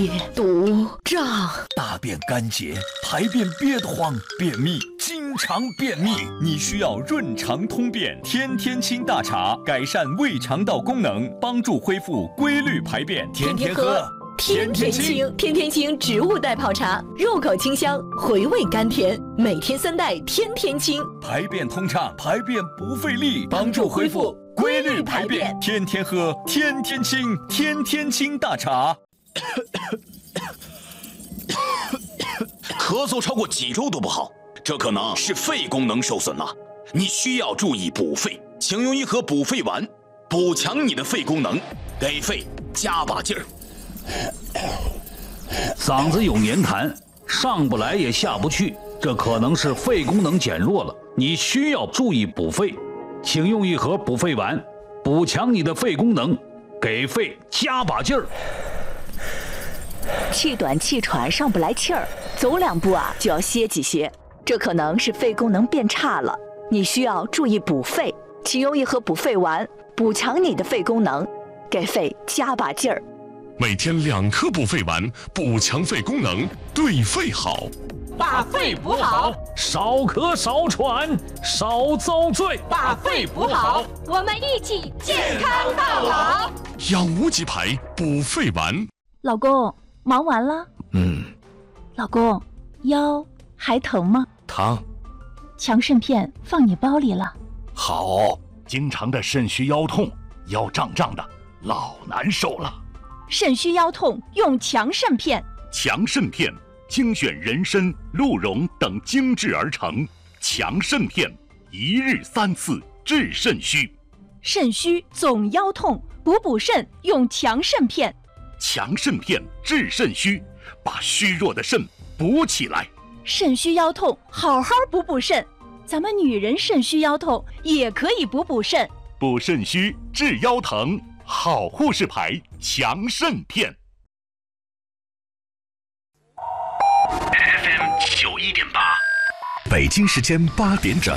堵胀， 大便干结，排便憋得慌，便秘，经常便秘，你需要润肠通便天天清大茶，改善胃肠道功能，帮助恢复规律排便，天天喝。 天天清，天天清植物代泡茶，入口清香，回味甘甜，每天3袋，天天清， 排便通畅，排便不费力，帮助恢复规律排便，天天喝，天天清，天天清大茶。 咳嗽超过几周都不好，这可能是肺功能受损了，你需要注意补肺，请用一盒补肺丸，补强你的肺功能，给肺加把劲儿。 嗓子有黏痰，上不来也下不去，这可能是肺功能减弱了，你需要注意补肺，请用一盒补肺丸，补强你的肺功能，给肺加把劲儿。 气短气喘上不来气儿，走2步就要歇几歇，这可能是肺功能变差了，你需要注意补肺，请用一盒补肺丸，补强你的肺功能，给肺加把劲儿。 每天2颗补肺丸，补强肺功能，对肺好。 把肺补好， 少咳少喘少遭罪。 把肺补好， 我们一起健康到老。 养无极牌补肺丸。 老公，忙完了？老公，腰还疼吗？ 疼。 强肾片放你包里了。 好，经常的肾虚腰痛，腰胀胀的，老难受了。 肾虚腰痛用强肾片。 强肾片精选人参、鹿茸等精制而成，强肾片1日3次治肾虚。 肾虚总腰痛，补肾用强肾片。 强肾片治肾虚，把虚弱的肾补起来。 肾虚腰痛，好好补肾。咱们女人肾虚腰痛也可以补肾。 补肾虚治腰疼，好护士牌强肾片。FM 91.8， 北京时间8点整。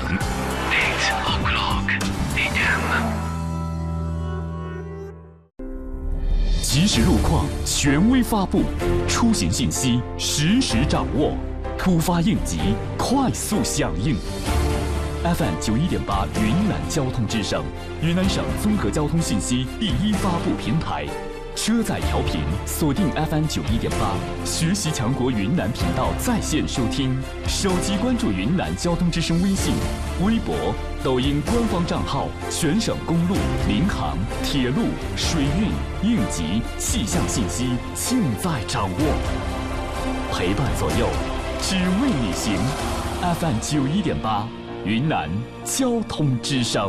即时路况权威发布，出行信息实时掌握，突发应急快速响应。FM 91.8云南交通之声，云南省综合交通信息第一发布平台。车载调频锁定 FM 91.8，学习强国云南频道在线收听，手机关注云南交通之声微信、微博、抖音官方账号，全省公路、民航、铁路、水运、应急、气象信息尽在掌握，陪伴左右，只为你行。FM 91.8，云南交通之声。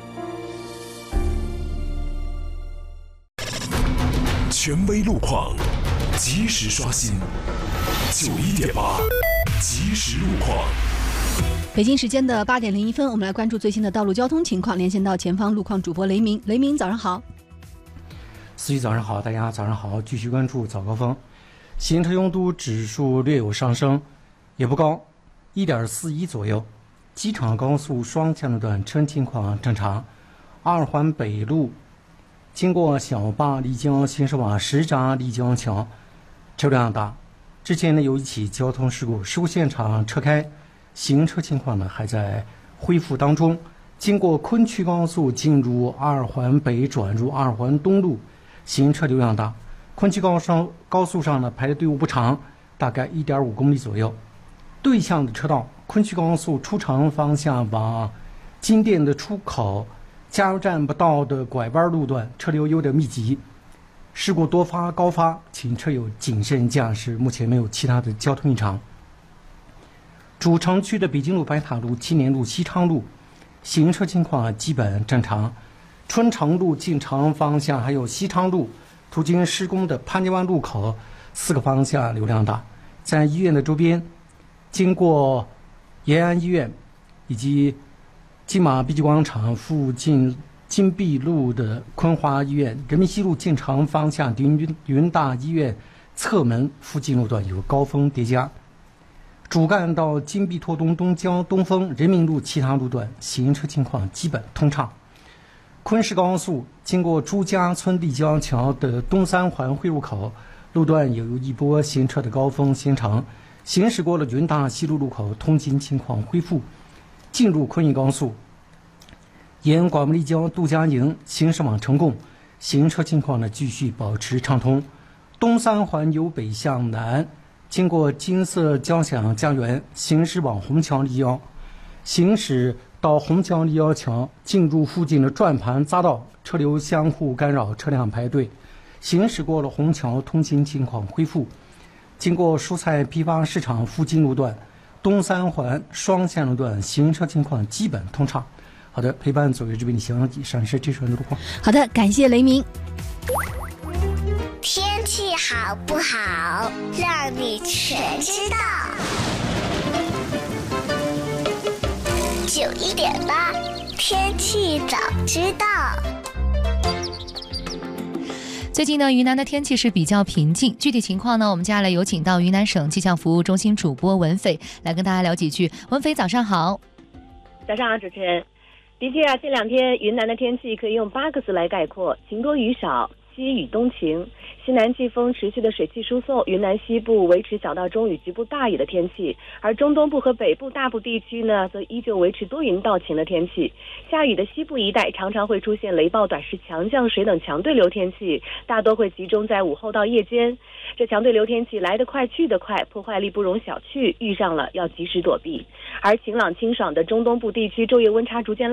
权威路况，及时刷新。91.8，即时路况。 北京时间的8点01分，我们来关注最新的道路交通情况，连线到前方路况主播雷鸣。雷鸣，早上好。 思雨早上好，大家早上好。继续关注早高峰，行车拥堵指数略有上升，也不高，1.41左右。机场高速双向路段车情况正常。2环北路经过小坝丽江新市瓦什闸丽江桥，车辆大。之前呢有一起交通事故，事故现场车开，行车情况呢还在恢复当中。经过昆曲高速进入2环北转入2环东路，行车流量大。昆曲高速上呢排的队伍不长，大概1.5公里左右。对向的车道，昆曲高速出城方向往金店的出口加油站不到的拐弯路段车流有点密集，事故多发高发，请车友谨慎驾驶。目前没有其他的交通异常。主城区的北京路、白塔路、青年路、西昌路行车情况基本正常。春城路进城方向还有西昌路途经施工的潘家湾路口4个方向流量大。在医院的周边，经过延安医院以及金马碧鸡广场附近金碧路的昆华医院、人民西路进城方向云大医院侧门附近路段有高峰叠加。主干道金碧拓东、东郊、东风、人民路其他路段行车情况基本通畅。昆石高速经过朱家村立交桥的东3环汇入口路段有一波行车的高峰行程。行驶过了云大西路路口，通行情况恢复。进入昆义高速，沿广木丽江渡江营行驶往成贡，行车情况呢继续保持畅通。东三环由北向南，经过金色交响家园，行驶往红桥立腰，行驶到红桥立腰桥，进入附近的转盘匝道，车流相互干扰，车辆排队。行驶过了红桥，通行情况恢复。经过蔬菜批发市场附近路段，东三环双线路段行车情况基本通畅。好的，陪伴左右这边的详以上是这时候的路况。 好的，感谢雷鸣。 天气好不好，让你全知道。91.8，天气早知道。 最近呢，云南的天气是比较平静。具体情况呢，我们接下来有请到云南省气象服务中心主播文斐来跟大家聊几句。文斐，早上好。 早上好，主持人。的确啊，这2天云南的天气可以用8个字来概括：晴多雨少，西雨东晴。西南季风持续的水汽输送，云南西部维持小到中雨局部大雨的天气，而中东部和北部大部地区呢，则依旧维持多云到晴的天气。下雨的西部一带常常会出现雷暴、短时强降水等强对流天气，大多会集中在午后到夜间。这强对流天气来得快去得快，破坏力不容小觑，遇上了要及时躲避。而晴朗清爽的中东部地区昼夜温差逐渐